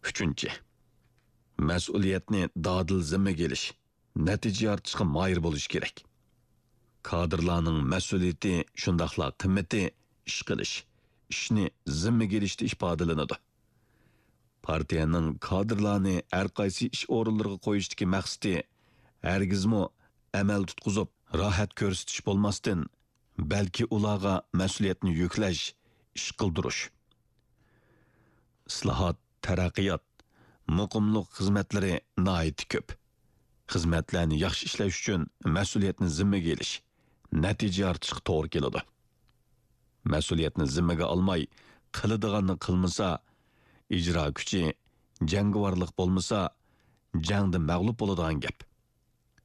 Uchinchi, mas'uliyatni dadil zimmaga elish, natija yaratishga moyil bo'lish kerak. Kadrlarning mas'uliyati shundaqla qimmati ish qilish, ishni zimmaga elishda ifodalanadi. Partiyaning kadrlarni har qaysi ish o'rinlariga qo'yishdagi maqsadi hargizmi amal tutqizib, rohat ko'rsatish bo'lmasdan, balki ularga mas'uliyatni yuklash, ish qildirish. Islohot, taraqqiyot, muqimlik xizmatlari nihoyat ko'p. Xizmatlarni yaxshi ishlash uchun mas'uliyatni zimmaga elish, natija yaratishga to'g'ri keladi. Mas'uliyatni zimmaga olmay, qiladiganni qilmasa, ijro kuchi, jangovarlik bo'lmasa, jangda mag'lub bo'ladigan gap.